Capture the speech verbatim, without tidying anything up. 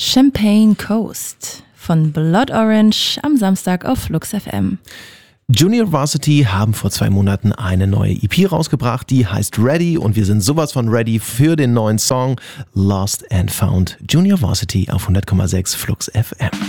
Champagne Coast von Blood Orange am Samstag auf Flux F M. Junior Varsity haben vor zwei Monaten eine neue E P rausgebracht, die heißt Ready und wir sind sowas von ready für den neuen Song Lost and Found. Junior Varsity auf hundert Komma sechs Flux F M.